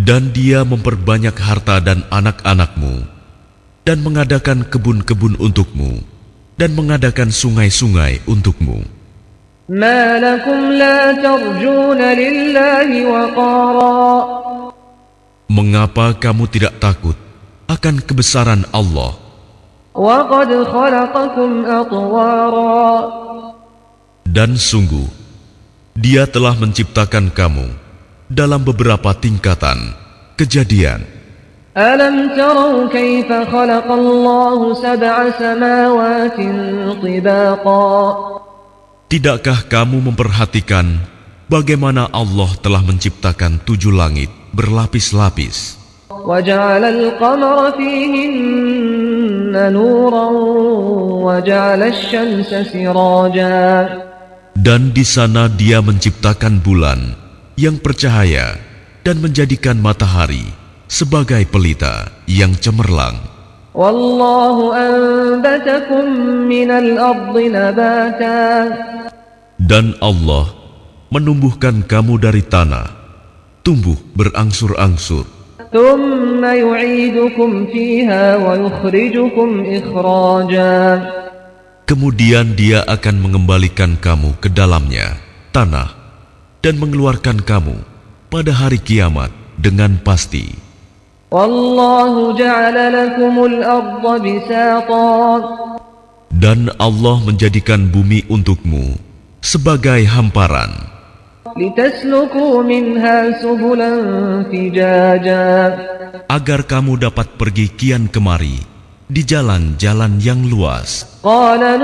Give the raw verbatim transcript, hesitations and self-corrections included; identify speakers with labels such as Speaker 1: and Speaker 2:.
Speaker 1: Dan Dia memperbanyak harta dan anak-anakmu, dan mengadakan kebun-kebun untukmu, dan mengadakan sungai-sungai untukmu.
Speaker 2: ما لكم لا ترجون لله وقارا
Speaker 1: Mengapa kamu tidak takut akan kebesaran Allah?
Speaker 2: وقد خلقكم أطوارا
Speaker 1: Dan sungguh, Dia telah menciptakan kamu dalam beberapa tingkatan kejadian.
Speaker 2: ألم تروا كيف خلق الله سبع سماوات طباقا
Speaker 1: Tidakkah kamu memperhatikan bagaimana Allah telah menciptakan tujuh langit berlapis-lapis,
Speaker 2: وجعل القمر فيهن نورا وجعل الشمس سراجا
Speaker 1: dan di sana Dia menciptakan bulan yang bercahaya dan menjadikan matahari sebagai pelita yang cemerlang.
Speaker 2: والله أنبتكم من الأرض نباتا
Speaker 1: Dan Allah menumbuhkan kamu dari tanah, tumbuh berangsur-angsur.
Speaker 2: ثم يعيدكم فيها ويخرجكم إخراجا
Speaker 1: Kemudian Dia akan mengembalikan kamu ke dalamnya, tanah, dan mengeluarkan kamu pada hari kiamat dengan pasti.
Speaker 2: والله جعل لكم الأرض بساطا
Speaker 1: Dan Allah menjadikan bumi untukmu sebagai hamparan,
Speaker 2: لتسلكوا منها سبلا فجاجا
Speaker 1: agar kamu dapat pergi kian kemari di jalan-jalan yang luas.
Speaker 2: قال